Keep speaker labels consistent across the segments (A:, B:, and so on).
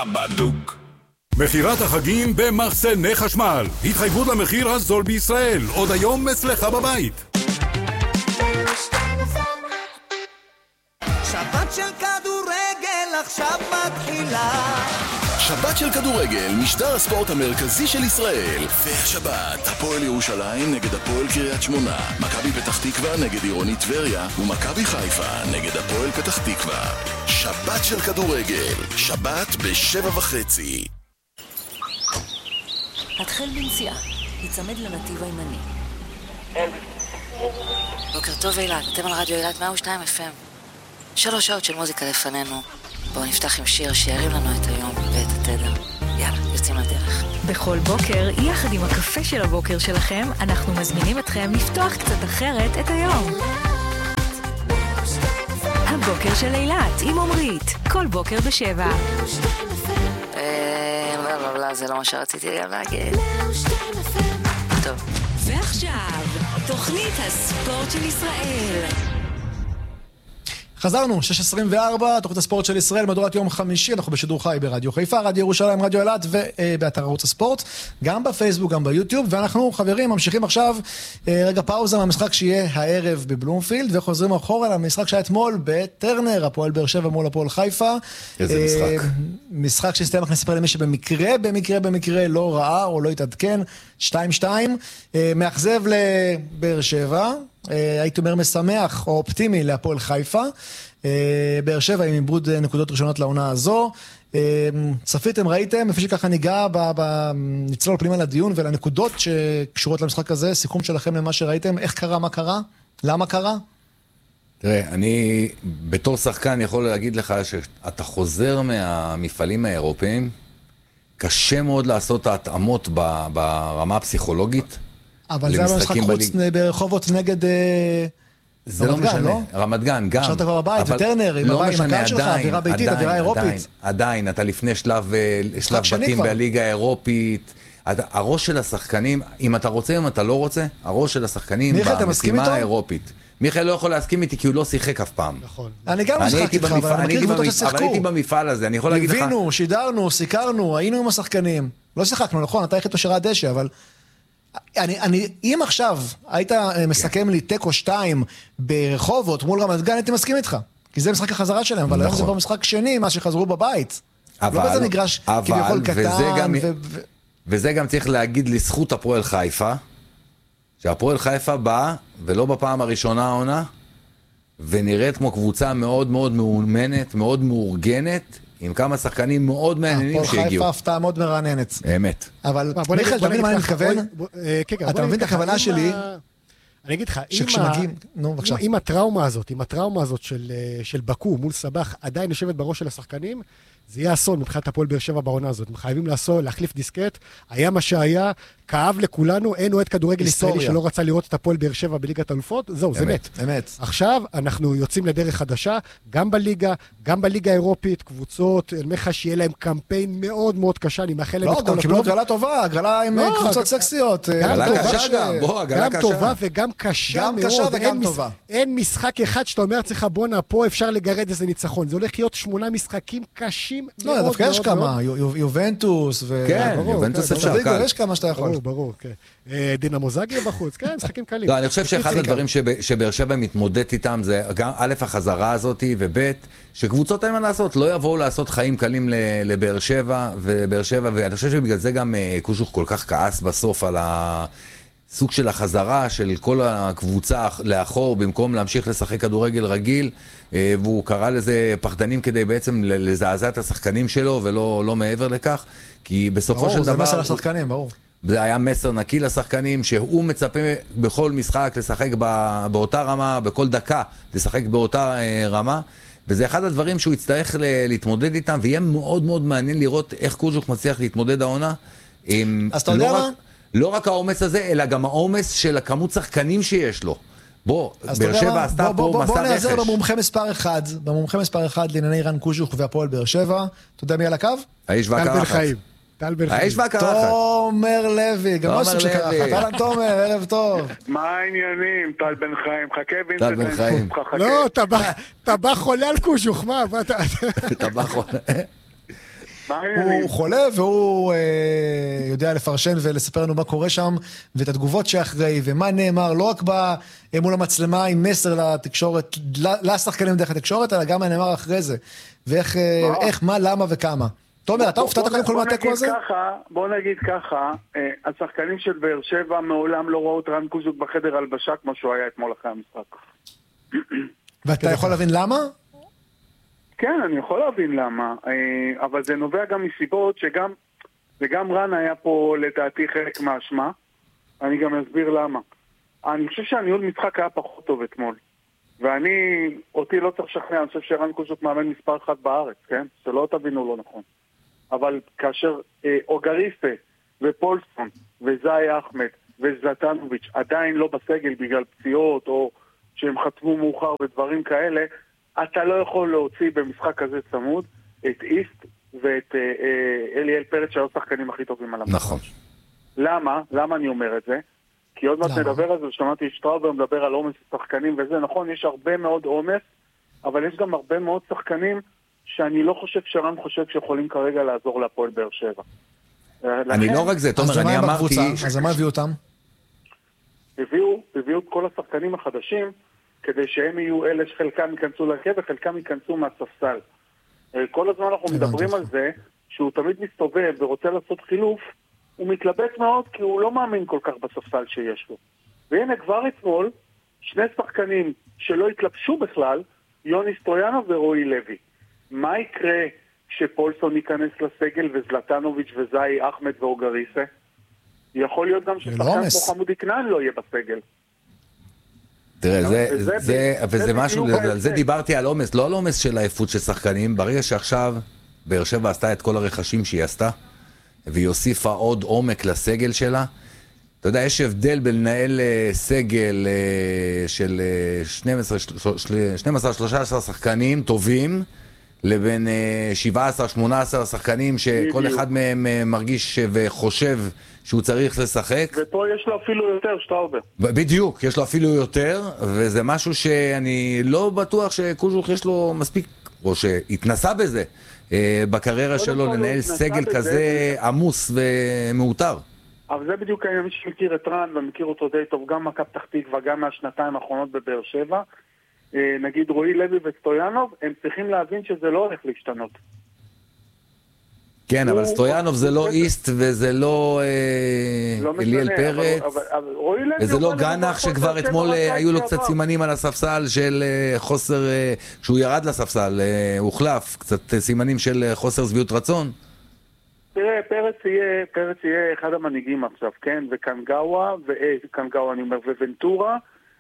A: בבדוק.
B: מחירת החגים במחסני חשמל. התחייבות למחיר הזול בישראל. עוד היום אצלך בבית.
C: שבת של כדורגל עכשיו מתחילה.
D: שבת של כדורגל, משדר הספורט המרכזי של ישראל. והשבת, הפועל ירושלים נגד הפועל קריית שמונה, מכבי פתח תקווה נגד עירוני טבריה, ומכבי חיפה נגד הפועל פתח תקווה. שבת של כדורגל, שבת ב7:30.
E: התחל בנסיעה, יצמד לנתיב הימני. בוקר טוב אילת, אתם על רדיו אילת 102 FM. 3 שעות של מוזיקה לפנינו. בואו נפתח עם שיר שירים לנו את היום ואת התדר. יאללה, יוצאים לדרך.
F: בכל בוקר, יחד עם הקפה של הבוקר שלכם, אנחנו מזמינים אתכם לפתוח קצת אחרת את היום. הבוקר של אילת עם עומרית, כל בוקר ב7.
E: לא, זה לא מה שרציתי להגיד. טוב.
F: ועכשיו, תוכנית הספורט של ישראל.
G: חזרנו, 6:24, תוכנית הספורט של ישראל, מדורת יום חמישי, אנחנו בשידור חי ברדיו חיפה, רדיו ירושלים, רדיו אילת ובאתר ערוץ הספורט, גם בפייסבוק, גם ביוטיוב, ואנחנו חברים ממשיכים עכשיו רגע פאוזה מהמשחק שיהיה הערב בבלומפילד, וחוזרים אחורה למשחק שהיה אתמול בטרנר, הפועל באר שבע מול הפועל חיפה.
H: איזה משחק?
G: משחק שהסתיים, אנחנו נספר למי שבמקרה לא ראה או לא התעדכן, 2-2, מאכזב לבאר שבע, הייתי אומר משמח או אופטימי להפועל חיפה. באר שבע עם עיבוד נקודות ראשונות לעונה הזו. צפיתם, ראיתם, לפי שככה ניגע נצלול פנימה לדיון ולנקודות שקשורות למשחק הזה, סיכום שלכם למה שראיתם, איך קרה, מה קרה, למה קרה?
H: תראה, אני בתור שחקן יכול להגיד לך שאתה חוזר מהמפעלים האירופיים, קשה מאוד לעשות את ההתאמות ברמה הפסיכולוגית.
G: אבל זה היה במשחק חוץ ברחובות נגד
H: זה לא משנה, רמת גן גם.
G: עכשיו אתה כבר בבית, וטרנר, עם הבית, עם הקהל שלך, אווירה ביתית, אווירה אירופית.
H: עדיין, אתה לפני שלב בתים בליגה האירופית. הראש של השחקנים, אם אתה רוצה, אם אתה לא רוצה, הראש של השחקנים במשימה האירופית. מיכאל לא יכול להסכים איתי כי הוא לא שיחק אף פעם.
G: נכון. אני גם משחק איתך, אבל אני מכיר קבוצות ששיחקו.
H: אבל הייתי במפעל הזה, אני יכול להגיד לך.
G: הבינו, שידרנו, סיקרנו, היינו עם השחקנים. לא שיחקנו, נכון, אתה היחיד שירה דשא, אבל אם עכשיו היית מסכם לי טקו 2 ברחובות מול רמת גן, הייתי מסכים איתך. כי זה משחק החזרה שלהם, אבל היום זה כבר משחק שני, מה שחזרו בבית. לא בזה מגרש כביכול קטן.
H: וזה גם צריך להגיד לזכות הפועל חיפה, שהפועל חיפה באה, ולא בפעם הראשונה העונה, ונראית כמו קבוצה מאוד מאוד מאומנת, מאוד מאורגנת, עם כמה שחקנים מאוד מעניינים שהגיעו.
G: הפועל חיפה הפתעה מאוד מרעננת.
H: אמת.
G: אבל מיכאל, אתה מבין מה אני מתכוון? אתה מבין את הכוונה שלי?
I: אני אגיד לך,
G: אם
I: הטראומה הזאת של בקו מול סבח עדיין יושבת בראש של השחקנים, זה יהיה אסון מבחינת הפועל באר שבע בעונה הזאת. הם חייבים להחליף דיסקט, היה מה שהיה, כאב לכולנו, אין אוהד כדורגל ישראלי שלא רצה לראות את הפועל באר שבע בליגת האלופות, זהו, זה מת. עכשיו אנחנו יוצאים לדרך חדשה, גם בליגה, גם בליגה האירופית, קבוצות, אני אומר שיהיה להם קמפיין מאוד מאוד קשה, אני מאחל להם את כל
G: הטוב. לא, גם קיבלו הגרלה טובה, הגרלה עם קבוצות סקסיות.
I: גם טובה וגם קשה מאוד. אין משחק אחד שאתה אומר צריך בונה, פה אפשר לגרד איזה ניצחון. זה הולך להיות 8 משחקים קשים מאוד.
G: לא, דווקא יש כמה, יובנטוס
H: כן, יובנטוס אפשר קל.
G: יש כמה שאתה יכול.
I: ברור, כן. דינמו זאגרב בחוץ, כן, משחקים קלים.
H: לא, אני חושב שאחד הדברים שבאר שבע מתמודד איתם זה גם א' החזרה הזאת וב' שקבוצות אין מה לעשות, לא יבואו לעשות חיים קלים לבאר שבע ואני חושב שבגלל זה גם קושוך כל כך כעס בסוף על סוג של החזרה של כל הקבוצה לאחור במקום להמשיך לשחק כדורגל רגיל, והוא קרא לזה פחדנים כדי בעצם לזעזע את השחקנים שלו ולא מעבר לכך, כי בסופו של דבר
G: זה מסר לשחקנים, ברור.
H: זה היה מסר נקי לשחקנים שהוא מצפה בכל משחק לשחק באותה רמה, בכל דקה לשחק באותה רמה, וזה אחד הדברים שהוא יצטרך להתמודד איתם, ויהיה מאוד מאוד מעניין לראות איך קוז'וק מצליח להתמודד העונה.
G: אז אתה יודע מה?
H: לא רק האומץ הזה, אלא גם האומץ של הכמות שחקנים שיש לו. באר שבע עשתה פה מסע רכש.
G: בוא נעזר במומחה מספר 1 לענייני רן קוז'וק והפועל באר שבע. אתה יודע מי על הקו?
H: האיש והקרחת. האיש והקרחת.
G: תומר לוי, גם לא סוג של קרחת. אהלן תומר, ערב טוב.
J: מה העניינים? טל בן חיים, חכה
H: טל בן חיים.
I: לא, אתה בא חולה על קוז'וק, מה?
H: אתה בא חולה.
G: הוא חולה והוא יודע לפרשן ולספר לנו מה קורה שם, ואת התגובות שאחרי, ומה נאמר, לא רק מול המצלמה עם מסר לתקשורת, לשחקנים דרך התקשורת, אלא גם מה נאמר אחרי זה, ואיך, מה, למה וכמה. תומר, אתה הופתעת קודם כל מהתיקו הזה?
J: בוא נגיד ככה, השחקנים של באר שבע מעולם לא ראו את רן קוז'וק בחדר הלבשה כמו שהוא היה אתמול אחרי המשחק.
G: ואתה יכול להבין למה?
J: כן, אני יכול להבין למה, אבל זה נובע גם מסיבות וגם רן היה פה לדעתי חלק מהאשמה, אני גם אסביר למה. אני חושב שהניהול משחק היה פחות טוב אתמול, אותי לא צריך לשכנע, אני חושב שרן קוז'וק מאמן מספר 1 בארץ, כן? שלא תבינו לא נכון. אבל כאשר אוגריפה ופולסון וזאי אחמד וזלטנוביץ' עדיין לא בסגל בגלל פציעות או שהם חתמו מאוחר ודברים כאלה, אתה לא יכול להוציא במשחק כזה צמוד את איסט ואת אליאל פרץ שהיו שחקנים הכי טובים על המחר.
H: נכון.
J: למה אני אומר את זה? כי עוד מעט נדבר על זה, שמעתי שטראובר מדבר על עומס שחקנים וזה, נכון, יש הרבה מאוד עומס, אבל יש גם הרבה מאוד שחקנים שאני לא חושב שרן חושב שיכולים כרגע לעזור להפועל באר שבע.
H: אני לא רק זה, תומר, אני אמרתי...
G: אז מה הביאו אותם?
J: הביאו את כל השחקנים החדשים, כדי שהם יהיו אלה שחלקם ייכנסו להרכב וחלקם ייכנסו מהספסל. כל הזמן אנחנו מדברים על זה, שהוא תמיד מסתובב ורוצה לעשות חילוף, הוא מתלבט מאוד כי הוא לא מאמין כל כך בספסל שיש לו. והנה כבר אתמול, שני שחקנים שלא התלבשו בכלל, יוני סטויאנוב ורועי לוי. מה יקרה כשפולסון ייכנס לסגל וזלטנוביץ' וזאי אחמד ואוגריסה? יכול להיות גם ששחקן כמו חמודי כנען לא יהיה בסגל.
H: תראה, וזה משהו, על זה דיברתי על עומס, לא על עומס של העייפות של שחקנים, ברגע שעכשיו באר שבע עשתה את כל הרכשים שהיא עשתה, והיא הוסיפה עוד עומק לסגל שלה, אתה יודע, יש הבדל בין לנהל סגל של 12-13 שחקנים טובים, לבין 17-18 שחקנים שכל אחד מהם מרגיש וחושב שהוא צריך לשחק.
J: ופה יש לו אפילו יותר, שטראובר.
H: בדיוק, יש לו אפילו יותר, וזה משהו שאני לא בטוח שקוז'וך יש לו מספיק, או שהתנסה בזה בקריירה שלו, לנהל סגל כזה עמוס ומאותר.
J: אבל זה בדיוק העניין, מי שמכיר את רן ומכיר אותו די טוב, גם מכבי פתח תקווה וגם מהשנתיים האחרונות בבאר שבע, נגיד רועי לוי וסטויאנוב, הם צריכים להבין שזה לא הולך להשתנות.
H: כן, אבל סטויאנוב זה לא איסט וזה לא אליאל פרץ, וזה לא גנח שכבר אתמול היו לו קצת סימנים על הספסל של חוסר, כשהוא ירד לספסל, הוחלף, קצת סימנים של חוסר שביעות רצון.
J: תראה, פרץ יהיה אחד המנהיגים עכשיו, כן? וקנגאווה, אני אומר, וונטורה,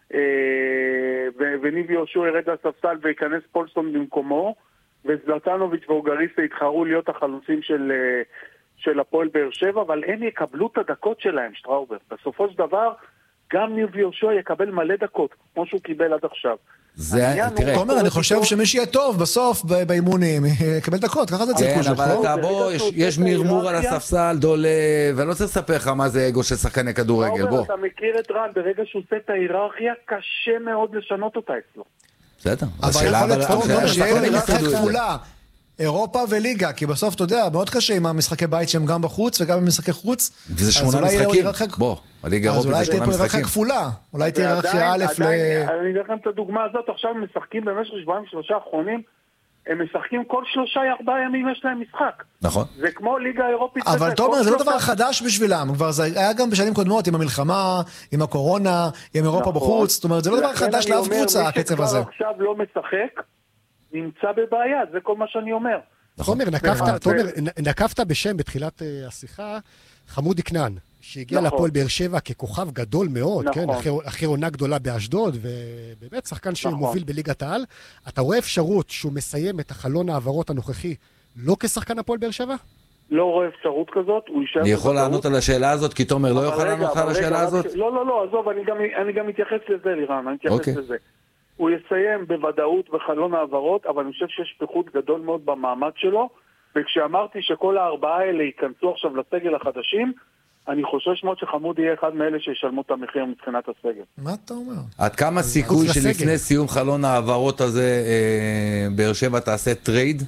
J: וניב יהושע ירד לספסל ויכנס פולסון במקומו, וזלטנוביץ' ואוגריסה יתחרו להיות החלוצים של הפועל באר שבע, אבל הם יקבלו את הדקות שלהם, שטראובר. בסופו של דבר, גם ניב יהושע יקבל מלא דקות, כמו שהוא קיבל עד עכשיו.
G: תומר, אני חושב שמי שיהיה טוב בסוף באימונים, יקבל דקות, ככה זה צריך.
H: כן, אבל אתה בוא, יש מרמור על הספסל, דולב, ואני לא צריך לספר לך מה זה אגו של שחקני כדורגל, בוא.
J: אתה מכיר את רן, ברגע שהוא עושה את ההיררכיה, קשה מאוד לשנות אותה אצלו.
H: בסדר.
G: אבל יכול להיות טוב, שיהיה למשחק כפולה, אירופה וליגה, כי בסוף, אתה יודע, מאוד קשה עם המשחקי בית שהם גם בחוץ וגם במשחקי חוץ.
H: וזה 8 משחקים, בוא, הליגה אירופית זה 8 משחקים.
G: אז אולי תהיה פה היררכיה כפולה, אולי תהיה היררכיה א'
J: אני אגיד לכם את הדוגמה הזאת, עכשיו הם משחקים במשך שבועיים 3 האחרונים, הם משחקים כל 3-4 ימים יש להם משחק.
H: נכון.
J: זה כמו ליגה אירופית.
G: אבל תומר, זה לא דבר חדש בשבילם, כבר זה היה גם בשנים קודמות עם המלחמה, עם הקורונה, עם אירופה בחוץ, זאת אומרת, זה לא דבר חדש לאף קבוצה, הקצב הזה.
J: מי שכבר עכשיו לא משחק, נמצא בבעיה, זה כל מה שאני אומר.
I: תומר, נקפת בשם בתחילת השיחה, חמודי כנען, שהגיע לפועל באר שבע ככוכב גדול מאוד, כן, אחרי עונה גדולה באשדוד, ובאמת שחקן שמוביל בליגת העל. אתה רואה אפשרות שהוא מסיים את החלון העברות הנוכחי, לא כשחקן הפועל באר שבע?
J: לא רואה אפשרות כזאת, הוא יישאר...
H: אני יכול לענות על השאלה הזאת, כי תומר לא יוכל לענות על השאלה הזאת?
J: לא, עזוב, אני גם מתייחס לזה, לירן, אני מתייחס לזה. הוא יסיים בוודאות בחלון העברות, אבל אני חושב שיש פיחות גדול מאוד במעמד שלו, וכשאמרתי שכל 4 האלה ייכנסו עכשיו לסגל החדשים, אני חושש מאוד שחמוד יהיה אחד מאלה שישלמו את המחיר מבחינת הסגל.
G: מה אתה אומר?
H: עד כמה סיכוי שלפני סיום חלון העברות הזה, באר שבע תעשה טרייד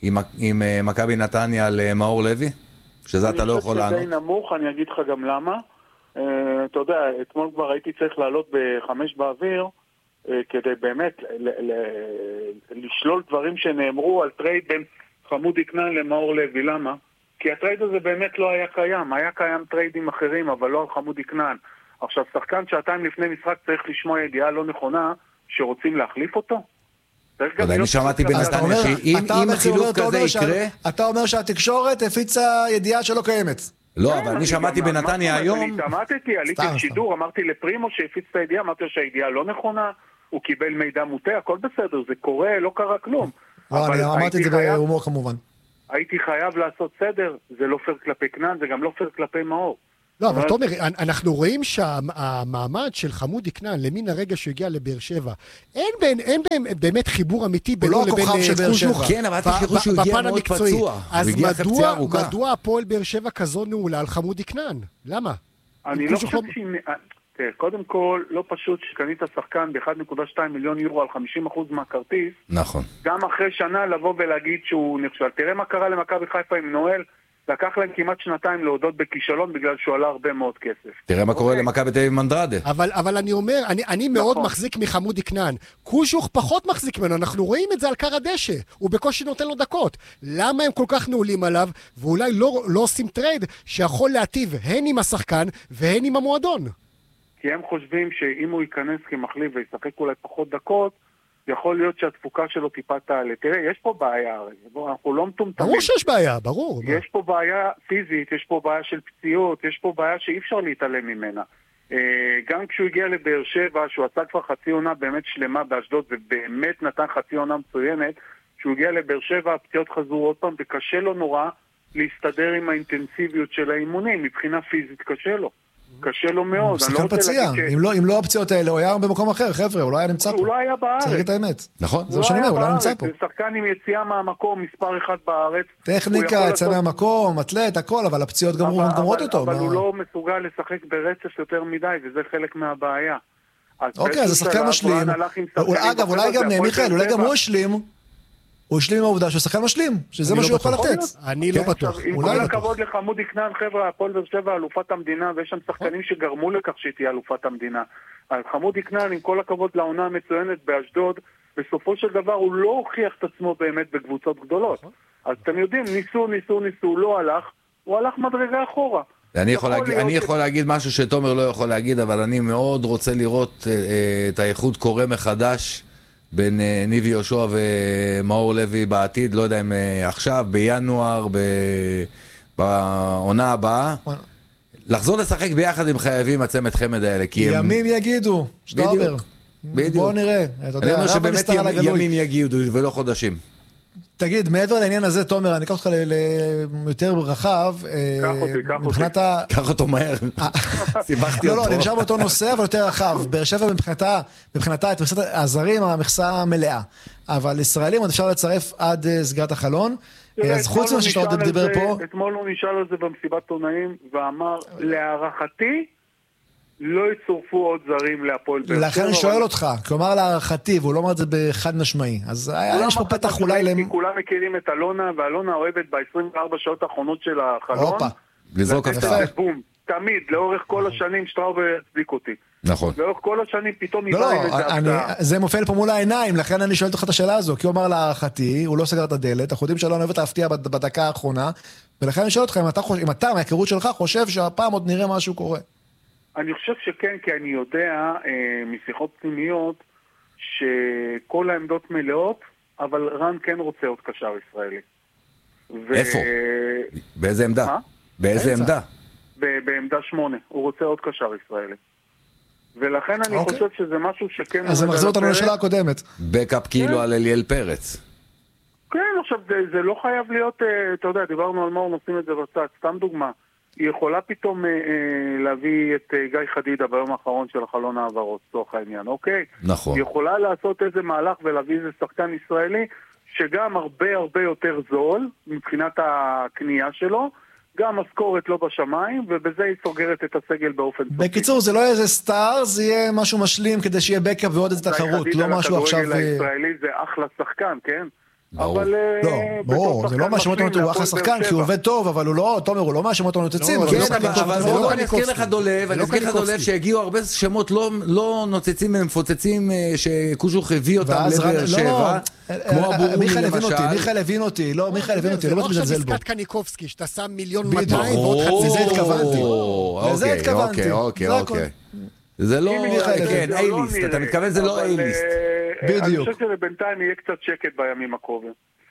H: עם מכבי נתניה על מאור לוי? שזה אתה לא יכול לענות?
J: אני חושב שזה די נמוך, אני אגיד לך גם למה. אתה יודע, אתמול כבר הייתי צריך לעלות ב5 באוויר, כדי באמת לשלול דברים שנאמרו על טרייד בין חמודי כנען למאור לוי. למה? כי הטרייד הזה באמת לא היה קיים. היה קיים טריידים אחרים, אבל לא על חמודי כנען. עכשיו, שחקן שעתיים לפני משחק צריך לשמוע ידיעה לא נכונה שרוצים להחליף אותו?
H: אני שמעתי בנתניה שאם חילוף כזה יקרה...
G: אתה אומר שהתקשורת הפיצה ידיעה שלא קיימת.
H: לא, אבל אני שמעתי בנתניה היום...
J: אני התעמתתי, עליתי לשידור, אמרתי לפרימו שהפיץ את הידיעה, אמרתי שהידיעה לא נכונה, הוא קיבל מידע מוטה, הכל בסדר, זה קורה, לא קרה כלום.
G: אני אמרתי את זה בהומור כמובן.
J: הייתי חייב לעשות סדר, זה לא פר כלפי כנען, זה גם לא פר כלפי מאור.
I: לא, אבל תומר, אנחנו רואים שהמעמד של חמודי כנען למין הרגע שהוא הגיע לבאר שבע, אין באמת חיבור אמיתי בינו לבין קוז'וך.
H: כן, אבל תשכחו שהוא הגיע מאוד פצוע.
I: אז מדוע הפועל באר שבע כזו נעולה על חמודי כנען? למה?
J: אני לא חושב שהיא... קודם כל, לא פשוט שקנית שחקן ב-1.2 מיליון יורו על 50% מהכרטיס.
H: נכון.
J: גם אחרי שנה לבוא ולהגיד שהוא נכשל. תראה מה קרה למכבי חיפה עם נואל. לקח להם כמעט שנתיים להודות בכישלון בגלל שהוא עלה הרבה מאוד כסף.
H: תראה מה קורה למכבי תל אביב מנדרדה.
I: אבל אני אומר, אני מאוד מחזיק מחמודי כנען. קוז'וך פחות מחזיק ממנו, אנחנו רואים את זה על קר הדשא. הוא בקושי נותן לו דקות. למה הם כל כך נעולים עליו, ואולי לא עושים טרייד שיכול להטיב הן עם השחקן והן עם המועדון?
J: כי הם חושבים שאם הוא ייכנס כמחליף וישחק אולי פחות דקות, יכול להיות שהתפוקה שלו טיפה תעלה. תראה, יש פה בעיה, אנחנו לא מטומטמים.
I: ברור שיש בעיה, ברור.
J: יש פה בעיה פיזית, יש פה בעיה של פציעות, יש פה בעיה שאי אפשר להתעלם ממנה. גם כשהוא הגיע לבאר שבע, שהוא עשה כבר חצי עונה באמת שלמה באשדוד, ובאמת נתן חצי עונה מצוינת, כשהוא הגיע לבאר שבע, הפציעות חזרו עוד פעם, וקשה לו נורא להסתדר עם האינטנסיביות של האימונים, מבחינה פיזית קשה לו. קשה לו מאוד.
G: הוא שחקן פציע, אם לא הפציעות האלה, הוא היה במקום אחר, חבר'ה, הוא לא היה נמצא פה.
J: הוא לא היה בארץ.
G: צריך את האמת.
H: נכון.
G: זה מה שאני אומר, הוא לא נמצא פה.
J: זה שחקן עם יציאה מהמקום, מספר אחד בארץ.
G: טכניקה, יצא מהמקום, אתלט, הכל, אבל הפציעות גמרות אותו.
J: אבל הוא לא מסוגל לשחק ברצף יותר מדי, וזה חלק מהבעיה.
G: אוקיי, אז השחקן משלים. אגב, אולי גם, מיכאל, אולי גם הוא השלים. הוא השלים עם העובדה שהוא שחקן משלים, שזה מה שהוא יכול לתת.
I: אני לא בטוח.
J: עם כל הכבוד לחמודי כנען, חבר'ה, הפועל באר שבע אלופת המדינה, ויש שם שחקנים שגרמו לכך שהיא תהיה אלופת המדינה. חמודי כנען, עם כל הכבוד לעונה המצוינת באשדוד, בסופו של דבר הוא לא הוכיח את עצמו באמת בקבוצות גדולות. אז אתם יודעים, ניסו, לא הלך, הוא הלך מדרגה אחורה.
H: אני יכול להגיד משהו שתומר לא יכול להגיד, אבל אני מאוד רוצה לראות את האיחוד קורה מחדש בין ניבי יהושע ומאור לוי בעתיד, לא יודע אם עכשיו, בינואר, בעונה הבאה. לחזור לשחק ביחד עם חייבים הצמד חמד האלה.
G: ימים יגידו, שטאובר. בואו נראה.
H: אני אומר שבאמת ימים יגידו ולא חודשים.
G: תגיד, מעבר לעניין הזה, תומר, אני אקח אותך ליותר רחב.
H: קח אותו מהר. סיבכתי אותו.
G: לא, אני נשאר באותו נושא, אבל יותר רחב. באר שבע מבחינתה את מכסת הזרים, המכסה מלאה. אבל ישראלים עוד אפשר לצרף עד סגירת החלון. אז חוץ ממה שאתה עוד דיבר פה...
J: אתמול הוא נשאל על זה במסיבת עונאים, ואמר, להערכתי, לא יצורפו עוד זרים להפועל באר שבע.
G: לכן אני שואל אותך, כלומר להערכתי, והוא לא אומר את זה בחד משמעי, אז יש פה פתח אולי...
J: כי כולם מכירים את אלונה, ואלונה אוהבת ב-24 שעות האחרונות של החלון.
H: לזרוק הפתעה.
J: בום, תמיד, לאורך כל השנים, שטראובר יצדיק אותי.
H: נכון.
J: לאורך כל השנים פתאום נראה עם איזה הפתעה.
G: זה מופיע פה מול העיניים, לכן אני שואל אותך את השאלה הזו, כי הוא אמר להערכתי, הוא לא סגר את הדלת, אנחנו יודעים שלא אוהבת להפתיע בדקה האחרונה, ולכן אני שואל אותך, אם אתה מהכירות שלך חושב שהפעם עוד נראה משהו קורה.
J: אני חושב שכן, כי אני יודע משיחות פנימיות שכל העמדות מלאות, אבל רן כן רוצה עוד קשר ישראלי.
H: איפה? באיזה עמדה?
J: מה?
H: באיזה עמדה?
J: בעמדה 8. הוא רוצה עוד קשר ישראלי. ולכן אני חושב שזה משהו שכן...
G: אז זה מחזיר אותנו לשאלה הקודמת.
H: בקאפ כאילו על אליאל פרץ.
J: כן, עכשיו זה לא חייב להיות, אתה יודע, דיברנו על מה נושאים את זה בצד, סתם דוגמה. היא יכולה פתאום להביא את גיא חדידה ביום האחרון של החלון העברות, צורך העניין, אוקיי?
H: נכון.
J: היא יכולה לעשות איזה מהלך ולהביא איזה שחקן ישראלי, שגם הרבה יותר זול, מבחינת הקנייה שלו, גם משכורת לא בשמיים, ובזה היא סוגרת את הסגל באופן סופי.
G: בקיצור, זה לא יהיה איזה סטאר, זה יהיה משהו משלים כדי שיהיה בקאפ ועוד איזה תחרות, לא משהו עכשיו...
J: הכדורגל הישראלי זה אחלה שחקן, כן? אבל...
G: לא, ברור, זה לא מאשים אותו, הוא אחלה שחקן, כי הוא עובד טוב, אבל הוא לא, תומר, הוא לא מאשים אותו נוצצים.
H: כן, אבל בואו אני אזכיר לך דולב, שהגיעו הרבה שמות לא נוצצים ומפוצצים, שקוז'וך הביא אותם לבאר שבע, כמו הבורים למשל.
G: מיכאל הבין אותי, לא מזלזל בו.
I: עסקת קניקובסקי, שאתה שם 1,200,000 ועוד חצי,
G: לזה התכוונתי.
H: אוקיי. זה לא, כן, A-ליסט, אתה מתכוון זה לא A-ליסט.
G: בדיוק.
J: אני חושב שבינתיים יהיה קצת שקט בימים הקרובים.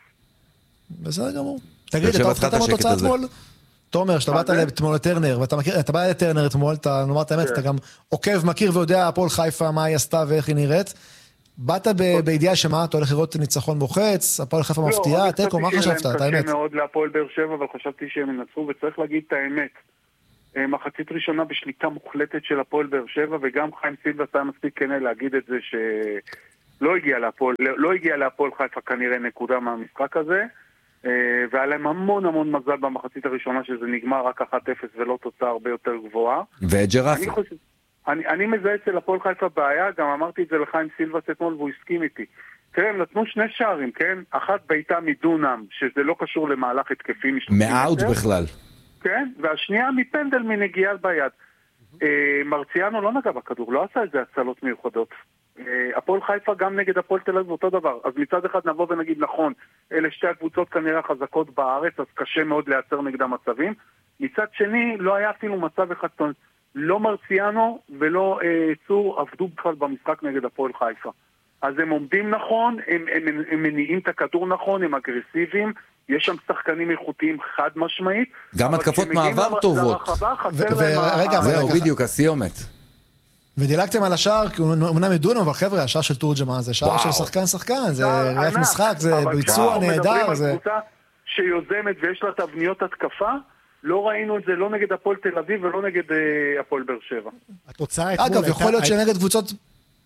G: בסדר גמור. תגיד, אתה חתם התוצאה אתמול? תומר, שאתה באת אתמול לטרנר, ואתה בא לטרנר אתמול, אתה נאמר את האמת, אתה גם עוקב, מכיר ויודע הפועל חיפה, מה היא עשתה ואיך היא נראית. באת בידיעה שמה, אתה הולך לראות ניצחון מוחץ, הפועל חיפה מפתיעה, תיקו, מה חשבת? את האמת.
J: קשה מאוד להפועל באר שבע, אבל חשבתי שהם ינצחו, וצריך להגיד את האמת. מחצית ראשונה בשליטה מוחלטת של הפועל באר שבע, וגם חיים סילבס היה מספיק כנה להגיד את זה שלא הגיע להפועל חיפה כנראה נקודה מהמשחק הזה, והיה להם המון מזל במחצית הראשונה שזה נגמר רק 1-0 ולא תוצאה הרבה יותר גבוהה.
H: וג'רפי.
J: אני מזהה אצל הפועל חיפה בעיה, גם אמרתי את זה לחיים סילבס אתמול והוא הסכים איתי. תראה, הם נתנו 2 שערים, כן? אחת בעיטה מדונם, שזה לא קשור למהלך התקפי
H: מאוט בכלל.
J: כן, והשנייה מפנדל מנגיעה ביד. מרציאנו לא נגע בכדור, לא עשה את זה הצלות מיוחדות. הפועל חיפה גם נגד הפועל תל אביב אותו דבר. אז מצד אחד נבוא ונגיד נכון, אלה שתי הקבוצות כנראה חזקות בארץ, אז קשה מאוד לייצר נגדם מצבים. מצד שני, לא היה אפילו מצב אחד, לא מרציאנו ולא צור עבדו בכלל במשחק נגד הפועל חיפה. אז הם עומדים נכון, הם מניעים את הכדור נכון, הם אגרסיביים, יש שם שחקנים איכותיים חד משמעית.
H: גם התקפות מעבר טובות. זהו, בדיוק, הסיומת.
G: ודילגתם על השער, כי הוא אמנם מדונם, אבל חבר'ה, השער של תורג'מן, זה שער של שחקן, זה ריח משחק, זה ביצוע נהדר.
J: מדברים על קבוצה שיוזמת ויש לה תבניות התקפה, לא ראינו את זה לא נגד הפועל תל אביב ולא נגד הפועל באר שבע.
G: אגב, יכול להיות שנגד קבוצות...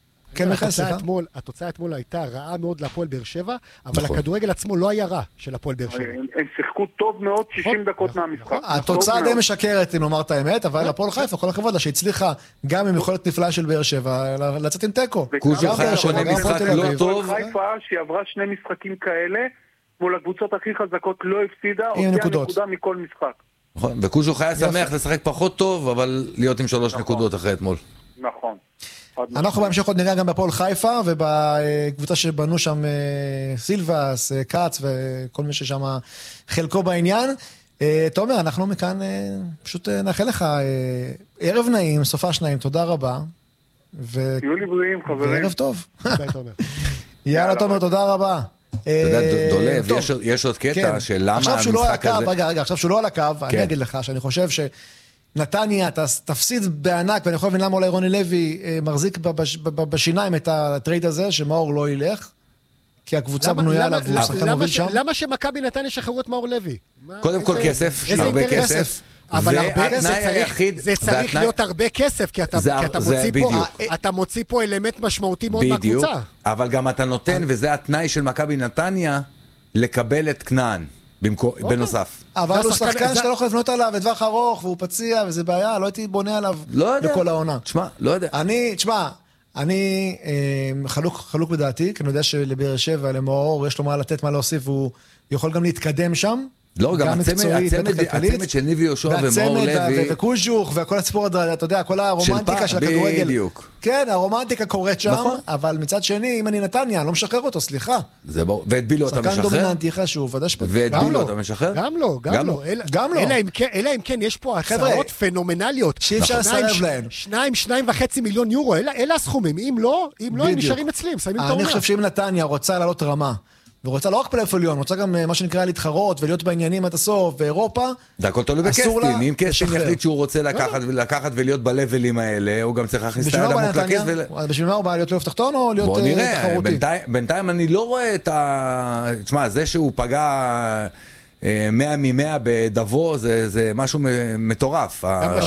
I: התוצאה אתמול הייתה רעה מאוד להפועל באר שבע, אבל הכדורגל עצמו לא היה רע של הפועל באר שבע.
J: הם שיחקו טוב מאוד 60 דקות מהמשחק.
G: התוצאה די משקרת, אם לומר את האמת, אבל הפועל חיפה, כל הכבוד לה, שהצליחה גם עם יכולת נפלאה של באר שבע, לצאת עם טקו.
H: קוז'וך היה שונה משחק לא טוב.
J: חיפה, שהיא עברה 2 משחקים כאלה, מול הקבוצות הכי חזקות לא הפסידה, הוציאה נקודה מכל משחק.
H: נכון, וקוז'וך היה שמח לשחק פחות טוב, אבל להיות עם 3 נקודות אחרי אתמול.
J: נכון.
G: אנחנו בהמשך עוד נראה גם בפועל חיפה, ובקבוצה שבנו שם סילבס, קאץ וכל מי ששם חלקו בעניין. תומר, אנחנו מכאן פשוט נאחל לך ערב נעים, סופש נעים, תודה רבה.
J: תהיו לי בריאים, חברים.
G: וערב טוב. יאללה, תומר, תודה רבה.
H: אתה יודע, דולב, יש עוד קטע של למה המשחק הזה...
G: רגע, עכשיו שהוא לא על הקו, אני אגיד לך שאני חושב נתניה, אתה תפסיד בענק, ואני יכול להבין למה אולי רוני לוי מחזיק בשיניים את הטרייד הזה, שמאור לא ילך, כי הקבוצה בנויה עליו, והוא שחקן מוביל שם.
I: למה שמכבי נתניה שחררו את מאור לוי?
H: קודם כל כסף, הרבה כסף.
I: אבל זה צריך להיות הרבה כסף, כי אתה מוציא פה אלמנט משמעותי מאוד מהקבוצה.
H: אבל גם אתה נותן, וזה התנאי של מכבי נתניה, לקבל את כנען. בנוסף.
G: אבל הוא שחקן שאתה לא יכול לבנות עליו בטווח ארוך, והוא פציע, וזה בעיה, לא הייתי בונה עליו בכל העונה.
H: תשמע, לא יודע.
G: אני חלוק בדעתי, כי אני יודע שלבאר שבע, למאור, יש לו מה לתת, מה להוסיף, והוא יכול גם להתקדם שם.
H: לא, גם הצמד של ניבי יהושע ומאור לוי.
G: וקוז'וך, וכל הסיפור, אתה יודע, כל הרומנטיקה של הכדורגל.
H: בדיוק.
G: כן, הרומנטיקה קורית שם, אבל מצד שני, אם אני נתניה, אני לא משחרר אותו, סליחה.
H: זה ברור. ואת בילו אתה משחרר?
G: שחקן דומיננטי חשוב, ודאי שפט.
H: ואת בילו אתה משחרר?
I: גם לא. אלא אם כן, יש פה הצעות פנומנליות.
G: שאי אפשר לסרב להן.
I: 2.5 מיליון יורו, אלה הסכומים. אם לא, הם נשארים אצלים, שמים את העונה.
G: אני חושב שאם נתניה רוצה לעלות רמה, ורוצה לא רק פלייאוף עליון, רוצה גם מה שנקרא להתחרות ולהיות בעניינים עד הסוף, באירופה.
H: זה הכל תלוי בקסטין, אם קסטין יחליט שהוא רוצה לקחת ולהיות בלבלים האלה, הוא גם צריך להכניס את היד עמוק לכס.
G: בשביל מה הוא בא, להיות פלייאוף תחתון או להיות תחרותי?
H: בוא נראה, בינתיים אני לא רואה את ה... תשמע, זה שהוא פגע 100 מ-100 בדבו, זה משהו מטורף.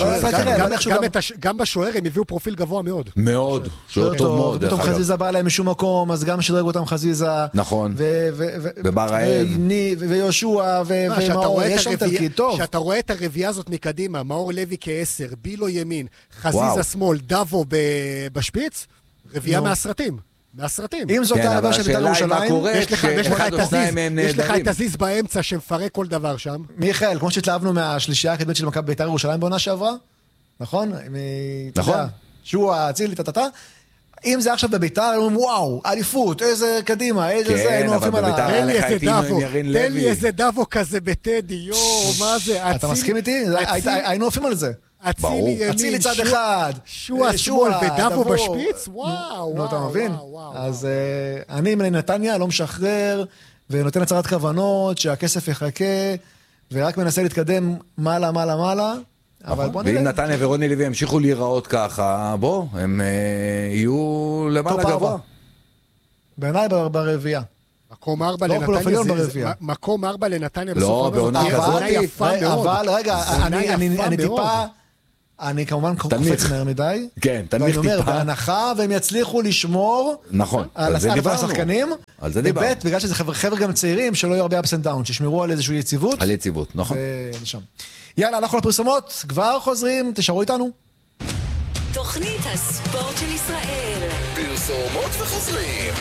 I: גם בשוער הם הביאו פרופיל גבוה מאוד.
H: מאוד, שוער טוב מאוד.
G: פתאום חזיזה בא להם משום מקום, אז גם שדרג אותם חזיזה.
H: נכון. ובר האב.
G: ויהושע, ומאור, יש שם תלקיד טוב.
I: כשאתה רואה את הרביעה הזאת מקדימה, מאור לוי כ10, בילו ימין, חזיזה שמאל, דבו בשפיץ, רביעה מהסרטים. מהסרטים.
G: אם זאת העבר של בית"ר ירושלים,
I: יש לך את הזיז באמצע שמפרק כל דבר שם.
G: מיכאל, כמו שהתלהבנו מהשלישייה הקדמית של מכבי בית"ר ירושלים בעונה שעברה, נכון?
H: נכון.
G: שועה, אצילי, טטטה. אם זה עכשיו בביתר, הם אומרים, וואו, אליפות, איזה קדימה, איזה זה, היינו עופים עליו.
I: תן לי איזה דבו כזה בטדי, יו, מה זה?
G: אתה מסכים איתי? היינו עופים על זה.
I: אצילי
G: צד אחד,
I: שועה שמאל ודבו בשפיץ, וואו.
G: נו, אתה מבין? אז אני מנתניה לא משחרר, ונותן הצהרת כוונות, שהכסף יחכה, ורק מנסה להתקדם מעלה, מעלה, מעלה.
H: ואם נתניה ורוני לוי ימשיכו להיראות ככה, בוא, הם יהיו למעלה גבוה.
G: בעיניי ברביעייה.
I: מקום 4 לנתניה, מקום 4 לנתניה
H: לא, בעונה כזאת.
G: אבל רגע, אני טיפה, אני כמובן קופץ מהר מדי.
H: כן, תנמיך טיפה.
G: ואני אומר, בהנחה והם יצליחו לשמור על השחקנים.
H: על זה דיברנו.
G: וב' בגלל שזה חבר'ה גם צעירים, שלא יהיו הרבה ups and downs, שישמרו על איזושהי יציבות.
H: על יציבות, נכון.
G: יאללה, אנחנו לפרסומות, כבר חוזרים, תשארו איתנו.
A: תוכנית הספורט של ישראל.
D: פרסומות וחוזרים.